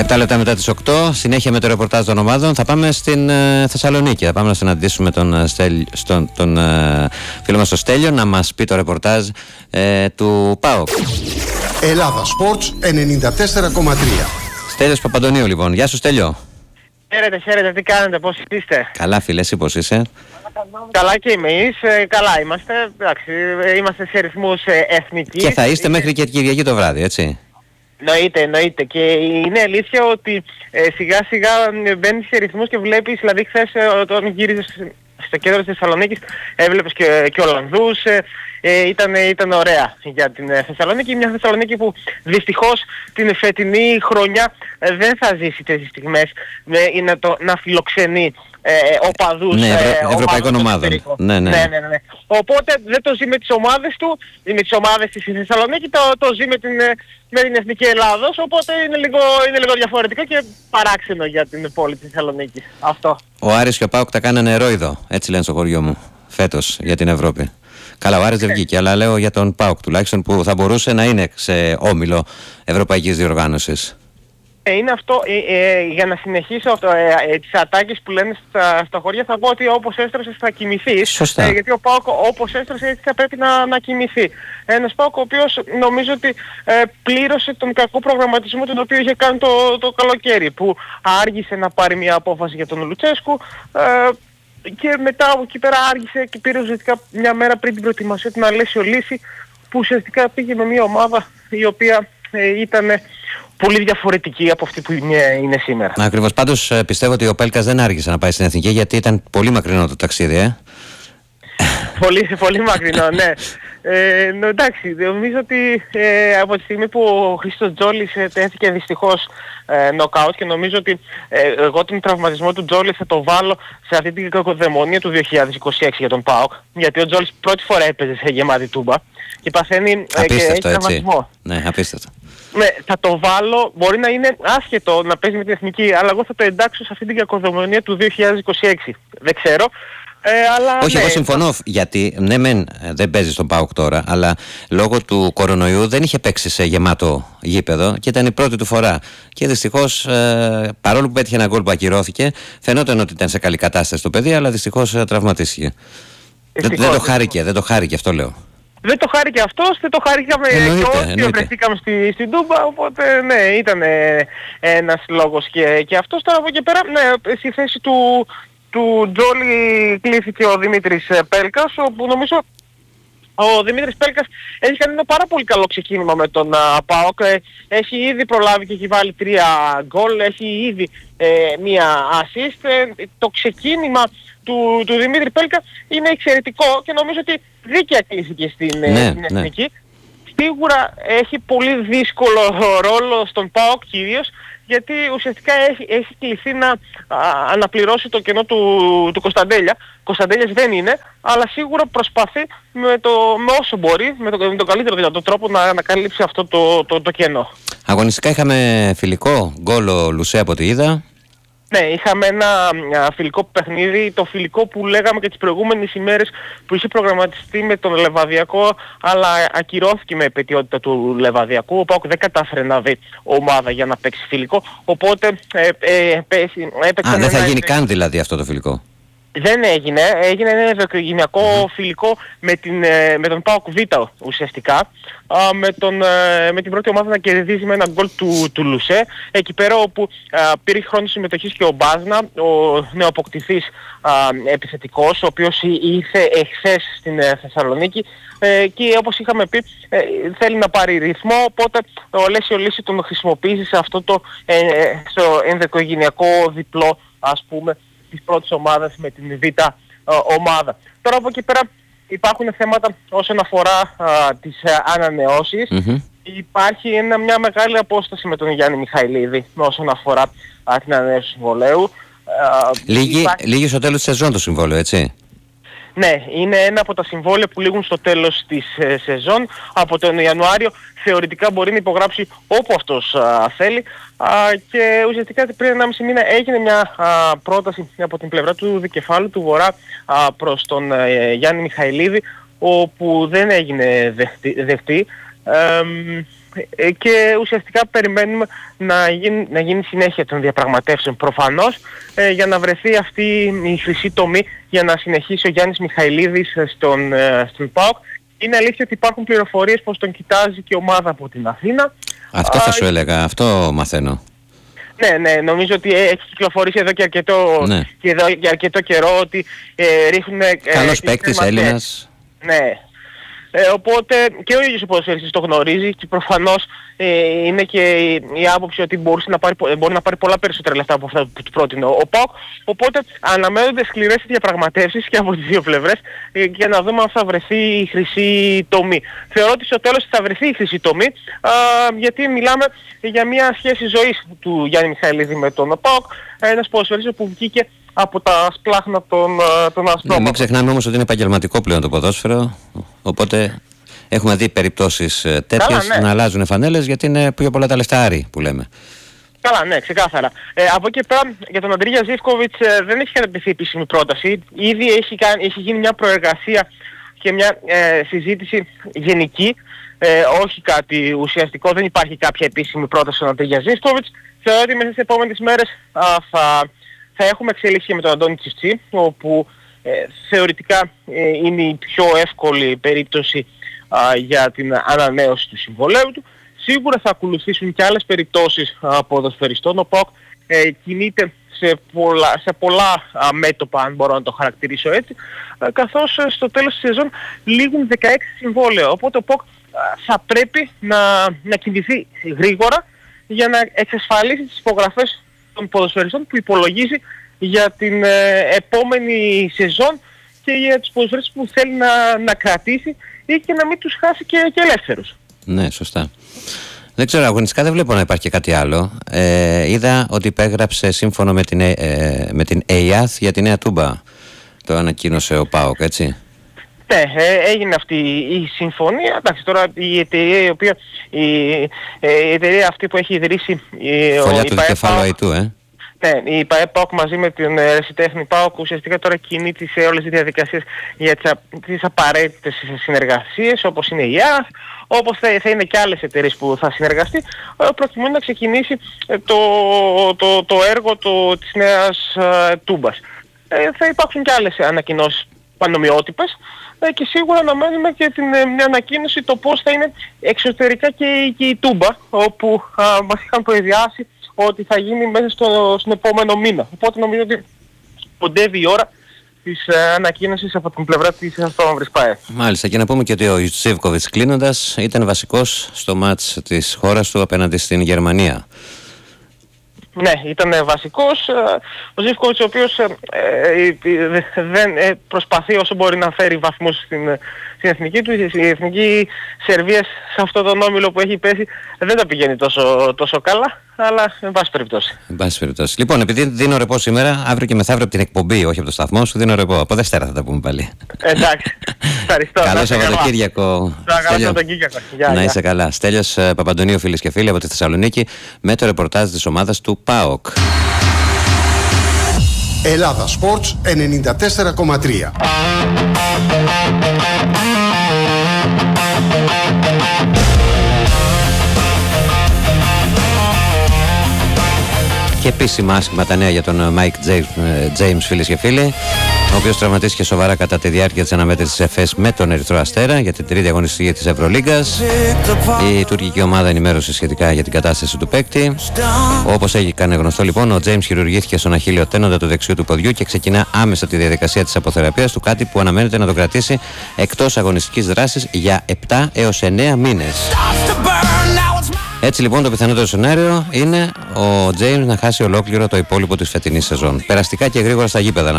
7 λεπτά μετά τις 8, συνέχεια με το ρεπορτάζ των ομάδων. Θα πάμε στην Θεσσαλονίκη. Θα πάμε να συναντήσουμε τον φίλο μας τον Στέλιο να μας πει το ρεπορτάζ του ΠΑΟΚ. Ελλάδα Sports 94,3. Στέλιος Παπαντονίου λοιπόν. Γεια σου Στέλιο. Χαίρετε, τι κάνετε, πώς είστε? Καλά φίλε, εσύ πώς είσαι? Καλά και εμείς, καλά είμαστε. Εντάξει, είμαστε σε ρυθμούς εθνικής. Και θα είστε μέχρι και Κυριακή το βράδυ, έτσι? Εννοείται. Και είναι αλήθεια ότι σιγά σιγά μπαίνεις σε ρυθμούς και βλέπεις, δηλαδή χθες όταν γύριζες στο κέντρο της Θεσσαλονίκης έβλεπες και Ολλανδούς. Ήταν ωραία για την Θεσσαλονίκη. Μια Θεσσαλονίκη που δυστυχώς την φετινή χρονιά δεν θα ζήσει τέτοιες στιγμές να φιλοξενεί οπαδούς. Ναι, ευρωπαϊκών ομάδων. Ναι. Οπότε δεν το ζει με τις ομάδες του, με τις ομάδες της στη Θεσσαλονίκη, το ζει με την Εθνική Ελλάδος, οπότε είναι λίγο διαφορετικό και παράξενο για την πόλη της Θεσσαλονίκης. Αυτό. Ο Άρης και ο ΠΑΟΚ τα κάνανε ρόιδο, έτσι λένε στο χωριό μου, φέτος για την Ευρώπη. Καλά, ο Άρης δεν βγήκε, αλλά λέω για τον ΠΑΟΚ τουλάχιστον που θα μπορούσε να είναι σε όμιλο ευρωπαϊκής διοργάνωσης. Είναι αυτό, για να συνεχίσω τις ατάκες που λένε στα χωριά, θα πω ότι όπως έστρωσες θα κοιμηθείς. Σωστά. Γιατί ο ΠΑΟΚ όπως έστρωσε έτσι θα πρέπει να κοιμηθεί. Ένας ΠΑΟΚ ο οποίος νομίζω ότι πλήρωσε τον κακό προγραμματισμό τον οποίο είχε κάνει το καλοκαίρι, που άργησε να πάρει μια απόφαση για τον Λουτσέσκου και μετά από εκεί πέρα άργησε και πήρε ουσιαστικά μια μέρα πριν την προετοιμασία την Αλέσιο Λύση, που ουσιαστικά πήγε με μια ομάδα η οποία ήταν πολύ διαφορετική από αυτή που είναι σήμερα. Ακριβώς. Πάντως πιστεύω ότι ο Πέλκας δεν άργησε να πάει στην Εθνική, γιατί ήταν πολύ μακρινό το ταξίδι, Πολύ μακρινό, ναι. Εντάξει, νομίζω ότι από τη στιγμή που ο Χρήστος Τζόλης τέθηκε δυστυχώς νοκάουτ, και νομίζω ότι εγώ τον τραυματισμό του Τζόλη θα το βάλω σε αυτή την κακοδαιμονία του 2026 για τον ΠΑΟΚ, γιατί ο Τζόλης πρώτη φορά έπαιζε σε γεμάτη τούμπα και παθαίνει και έχει τραυματισμό. Ναι, απίστευτο. Ναι, θα το βάλω, μπορεί να είναι άσχετο να παίζει με την Εθνική, αλλά εγώ θα το εντάξω σε αυτή την κακοδαιμονία του 2026. Δεν ξέρω. Αλλά όχι, ναι, εγώ συμφωνώ, γιατί ναι μεν δεν παίζει στον ΠΑΟΚ τώρα, αλλά λόγω του κορονοϊού δεν είχε παίξει σε γεμάτο γήπεδο και ήταν η πρώτη του φορά. Και δυστυχώς, παρόλο που πέτυχε ένα γκολ που ακυρώθηκε, φαινόταν ότι ήταν σε καλή κατάσταση το παιδί, αλλά δυστυχώς τραυματίστηκε. Δεν το χάρηκε, αυτό λέω. Δεν το χάρηκε αυτός, δεν το χάρηκαμε και όσοι βρεθήκαμε στην Τούμπα, οπότε ναι, ήταν ένας λόγος και αυτός. Τώρα από εκεί πέρα, ναι, στη θέση του Τζόλι κλήθηκε ο Δημήτρης Πέλκας, όπου νομίζω ο Δημήτρης Πέλκας έχει κάνει ένα πάρα πολύ καλό ξεκίνημα με τον ΠΑΟΚ. Έχει ήδη προλάβει και έχει βάλει 3 γκολ, έχει ήδη μία assist. Το ξεκίνημα του Δημήτρη Πέλκα είναι εξαιρετικό και νομίζω ότι δίκαια κλείθηκε στην Εθνική. Σίγουρα έχει πολύ δύσκολο ρόλο στον ΠΑΟΚ κυρίως, γιατί ουσιαστικά έχει κληθεί να αναπληρώσει το κενό του Κωνσταντέλια. Κωνσταντέλιας δεν είναι, αλλά σίγουρα προσπαθεί με όσο μπορεί, με τον καλύτερο δυνατό τρόπο να καλύψει αυτό το κενό. Αγωνιστικά είχαμε φιλικό γκολ ο Λουσέ από ό,τι είδα. Ναι, είχαμε ένα φιλικό παιχνίδι, το φιλικό που λέγαμε και τις προηγούμενες ημέρες, που είχε προγραμματιστεί με τον Λεβαδιακό, αλλά ακυρώθηκε με επαιτειότητα του Λεβαδιακού. Ο ΠΑΟΚ δεν κατάφερε να βρει ομάδα για να παίξει φιλικό, οπότε έπαιξε... δεν θα γίνει καν δηλαδή αυτό το φιλικό. Δεν έγινε ένα ευρωκογενειακό φιλικό με τον ΠΑΟΚ Β ουσιαστικά, με την πρώτη ομάδα να κερδίζει με ένα γκολ του Λουσέ, εκεί πέρα όπου πήρε χρόνο συμμετοχής και ο Μπάζνα, ο νεοποκτηθής επιθετικός, ο οποίος ήρθε εχθές στην Θεσσαλονίκη και όπως είχαμε πει θέλει να πάρει ρυθμό, οπότε ο Αλέσιο Λύση τον χρησιμοποίησε σε αυτό στο ενδοοικογενειακό διπλό, ας πούμε, της πρώτης ομάδας με την Β ομάδα. Τώρα από εκεί πέρα υπάρχουν θέματα όσον αφορά τις ανανεώσεις. Υπάρχει μια μεγάλη απόσταση με τον Γιάννη Μιχαηλίδη όσον αφορά την ανανέωση του συμβολαίου. Λίγη στο τέλος της σεζόν το συμβόλαιο, έτσι? Ναι, είναι ένα από τα συμβόλαια που λήγουν στο τέλος της σεζόν. Από τον Ιανουάριο θεωρητικά μπορεί να υπογράψει όπου αυτός θέλει, και ουσιαστικά πριν 1,5 μήνα έγινε μια πρόταση από την πλευρά του δικεφάλου του Βορρά προς τον Γιάννη Μιχαηλίδη, όπου δεν έγινε δεκτή. και ουσιαστικά περιμένουμε να γίνει συνέχεια των διαπραγματεύσεων προφανώς, για να βρεθεί αυτή η χρυσή τομή για να συνεχίσει ο Γιάννης Μιχαηλίδης στον ΠΑΟΚ. Είναι αλήθεια ότι υπάρχουν πληροφορίες πως τον κοιτάζει και ομάδα από την Αθήνα. Αυτό θα σου έλεγα, αυτό μαθαίνω. Ναι, νομίζω ότι έχει κυκλοφορήσει εδώ και αρκετό καιρό ότι ρίχνουν... Καλός παίκτης, Έλληνας. Ναι. Οπότε και ο ίδιος ο ποδοσφαιριστής το γνωρίζει και προφανώς είναι και η άποψη ότι μπορεί να πάρει πολλά περισσότερα λεφτά από αυτά που του πρότεινε ο ΠΑΟΚ. Οπότε αναμένονται σκληρές διαπραγματεύσεις και από τις δύο πλευρές για να δούμε αν θα βρεθεί η χρυσή τομή. Θεωρώ ότι στο τέλος θα βρεθεί η χρυσή τομή, γιατί μιλάμε για μια σχέση ζωής του Γιάννη Μιχαηλίδη με τον ΠΑΟΚ, ένας ποδοσφαιριστής που βγήκε από τα σπλάχνα των αστρόπων. Μην ξεχνάμε όμως ότι είναι επαγγελματικό πλέον το ποδόσφαιρο, οπότε έχουμε δει περιπτώσεις τέτοιες να αλλάζουν φανέλες, γιατί είναι πιο πολλά τα λεφτάρι που λέμε. Καλά, ναι, ξεκάθαρα. Από εκεί πέρα για τον Αντρίγια Ζίβκοβιτς δεν έχει κατατεθεί επίσημη πρόταση. Ήδη έχει γίνει μια προεργασία και μια συζήτηση γενική, όχι κάτι ουσιαστικό, δεν υπάρχει κάποια επίσημη πρόταση στον Αντρίγια Ζίβκοβιτς. Θεωρώ ότι μέσα στις επόμενες μέρες θα έχουμε εξελίξει με τον Αντώνη Τσιφτσί, όπου θεωρητικά είναι η πιο εύκολη περίπτωση για την ανανέωση του συμβολέου του. Σίγουρα θα ακολουθήσουν και άλλες περιπτώσεις ποδοσφαιριστών. Ο ΠΑΟΚ κινείται σε πολλά μέτωπα, αν μπορώ να το χαρακτηρίσω έτσι, καθώς στο τέλος της σεζόν λήγουν 16 συμβόλαια. Οπότε ο ΠΑΟΚ θα πρέπει να κινηθεί γρήγορα για να εξασφαλίσει τις υπογραφές των ποδοσφαιριστών που υπολογίζει για την επόμενη σεζόν και για τους ποδοσφαιριστές που θέλει να κρατήσει ή και να μην τους χάσει και ελεύθερους. Ναι, σωστά. Δεν ξέρω, αγωνιστικά δεν βλέπω να υπάρχει και κάτι άλλο. Είδα ότι υπέγραψε σύμφωνο με την ΕΙΑΘ για τη Νέα Τούμπα. Το ανακοίνωσε ο ΠΑΟΚ, έτσι. Ναι, έγινε αυτή η συμφωνία. Εντάξει, τώρα η εταιρεία αυτή που έχει ιδρύσει φωλιά του δικεφάλου Αϊτού, Ναι, η ΠΑΟΚ μαζί με την Ερασιτέχνη ΠΑΟΚ ουσιαστικά τώρα κινείται σε όλες τις διαδικασίες για τις απαραίτητες συνεργασίες, όπως είναι η ΙΑΘ, όπως θα είναι και άλλες εταιρείες που θα συνεργαστεί, προκειμένου να ξεκινήσει το έργο της νέας Τούμπας. Θα υπάρξουν και άλλες ανακοινώσεις πανομοιότυπες και σίγουρα αναμένουμε και μια ανακοίνωση το πώς θα είναι εξωτερικά και η Τούμπα, όπου μας είχαν προειδιάσει ότι θα γίνει μέσα στον επόμενο μήνα. Οπότε νομίζω ότι κοντεύει η ώρα της ανακοίνωσης από την πλευρά της Αστρόμαυρης ΠΑΕ. Μάλιστα, και να πούμε και ότι ο Ζίβκοβιτς κλείνοντας ήταν βασικός στο μάτς της χώρας του απέναντι στην Γερμανία. Ναι, ήταν βασικός. Ο Ζίβκοβιτς, ο οποίος δεν προσπαθεί όσο μπορεί να φέρει βαθμούς στην εθνική του. Η εθνική Σερβίας σε αυτόν τον όμιλο που έχει πέσει δεν τα πηγαίνει τόσο καλά, αλλά εν πάση περιπτώσει. Λοιπόν, επειδή δίνω ρεπό σήμερα, αύριο και μεθαύριο από την εκπομπή, όχι από το σταθμό σου, δίνω ρεπό. Από Δευτέρα θα τα πούμε πάλι. Εντάξει. Ευχαριστώ. Καλό Σαββατοκύριακο. Να είσαι καλά. Στέλιος Παπαντονίου, φίλες και φίλοι, από τη Θεσσαλονίκη, με το ρεπορτάζ της ομάδας του ΠΑΟΚ. Ελλάδα Sports 94,3. Και επίσημα άσχημα τα νέα για τον Mike James, φίλες και φίλοι, ο οποίος τραυματίστηκε σοβαρά κατά τη διάρκεια της αναμέτρησης της ΕΦΕΣ με τον Ερυθρό Αστέρα για την τρίτη αγωνιστική της Ευρωλίγκας. Η τουρκική ομάδα ενημέρωσε σχετικά για την κατάσταση του παίκτη. Όπως έγινε γνωστό, λοιπόν, ο James χειρουργήθηκε στον αχίλλειο τένοντα του δεξιού του ποδιού και ξεκινά άμεσα τη διαδικασία της αποθεραπείας του, κάτι που αναμένεται να το κρατήσει εκτός αγωνιστικής δράσης για 7 έως 9 μήνες. Έτσι λοιπόν το πιθανότερο σενάριο είναι ο James να χάσει ολόκληρο το υπόλοιπο της φετινής σεζόν. Περαστικά και γρήγορα στα γήπεδα να